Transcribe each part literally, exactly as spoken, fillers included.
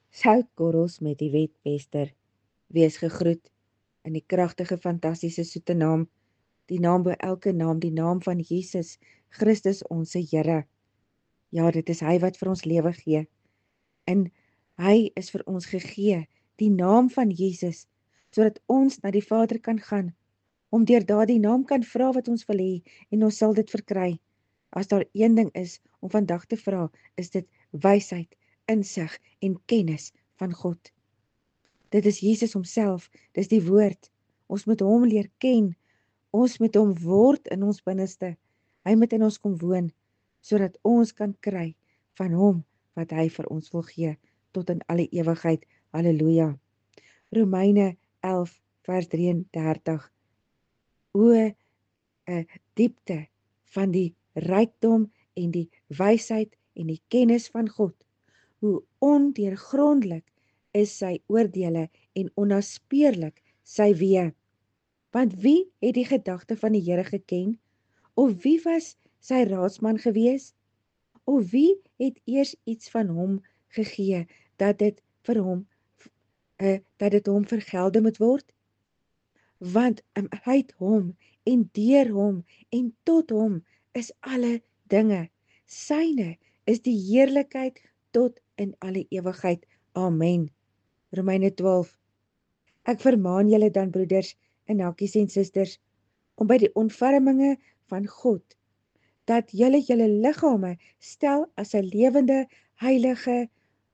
Soutkorrels met die wetpester, wees gegroet in die kragtige, fantastiese, soete naam, die naam bo elke naam, die naam van Jesus Christus ons Here. Ja, dit is hy wat vir ons lewe gee, en hy is vir ons gegee, die naam van Jesus, sodat ons na die Vader kan gaan, om deur daardie naam kan vra wat ons wil hê, en ons sal dit verkry. As daar een ding is om vandag te vra, is dit wysheid, insig en kennis van God. Dit is Jesus homself, dis die woord. Ons moet hom leer ken, ons moet hom word in ons binneste. Hy moet in ons kom woon, sodat ons kan kry van hom wat hy vir ons wil gee, tot in alle ewigheid. Halleluja. Romeine elf vers drieëndertig. O, 'n diepte van die rykdom en die wysheid en die kennis van God. Hoe ondeurgrondelik is sy oordeele en onnaspeurlik sy weë. Want wie het die gedagte van die Here geken? Of wie was sy raadsman gewees? Of wie het eers iets van hom gegee, dat dit vir hom, uh, dat dit hom vergelde moet word? Want um, uit hom, en deur hom, en tot hom, is alle dinge. Syne is die heerlikheid tot in alle ewigheid. Amen. Romeine twaalf. Ek vermaan julle dan, broeders en hakkies en susters, om by die ontferminge van God, dat julle julle liggame stel as 'n lewende, heilige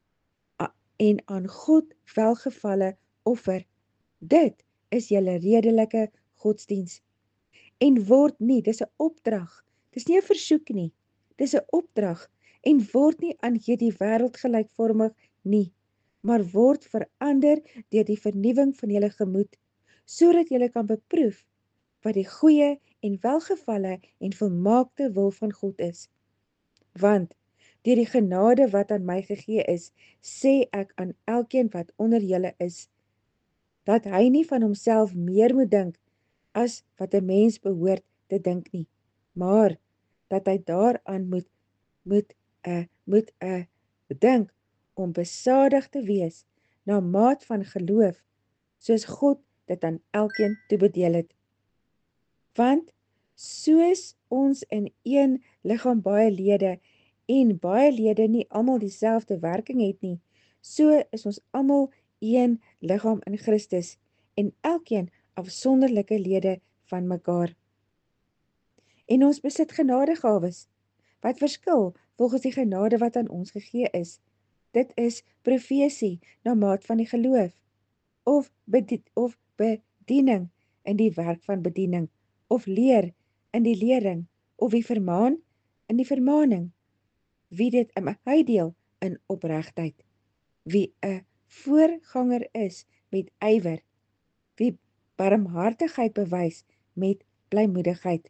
en aan God welgevalle offer. Dit is julle redelike godsdiens. En word nie, dis 'n opdrag, dis nie 'n versoek nie, dis 'n opdrag, en word nie aan hierdie wêreld gelykvormig nie, maar word verander deur die vernuwing van julle gemoed, sodat julle kan beproef wat die goeie en welgevalle en volmaakte wil van God is. Want deur die genade wat aan my gegee is, sê ek aan elkeen wat onder julle is, dat hy nie van homself meer moet dink as wat 'n mens behoort te dink nie, maar dat hy daaraan moet moet 'n uh, moet 'n uh, dink om besadig te wees na maat van geloof, soos God dit aan elkeen toebedeel het. Want soos ons in een liggaam baie lede, en baie lede nie almal dieselfde werking het nie, so is ons almal een liggaam in Christus, en elkeen afsonderlike lede van mekaar. En ons besit genadegawes, wat verskil volgens die genade wat aan ons gegee is. Dit is profesie, na maat van die geloof, of, bedien, of bediening in die werk van bediening, of leer in die lering, of wie vermaan in die vermaning, wie dit in uitdeel in opregtheid, wie 'n voorganger is met ywer, wie barmhartigheid bewys met blymoedigheid.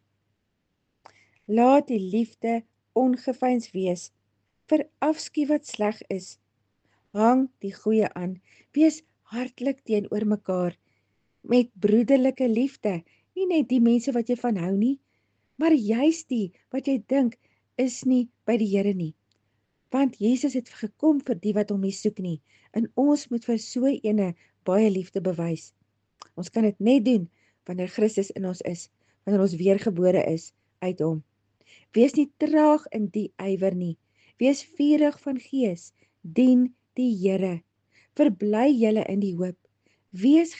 Laat die liefde ongeveins wees, verafskie wat sleg is, hang die goeie aan, wees hartlik teenoor mekaar, met broederlike liefde, nie net die mense wat jy van hou nie, maar juist die wat jy dink is nie by die Here nie. Want Jesus het gekom vir die wat hom nie soek nie, en ons moet vir so ene baie liefde bewys. Ons kan dit net doen wanneer Christus in ons is, wanneer ons weergebore is uit hom. Wees nie traag in die ywer nie, wees vurig van gees, dien die Here, verbly julle in die hoop, wees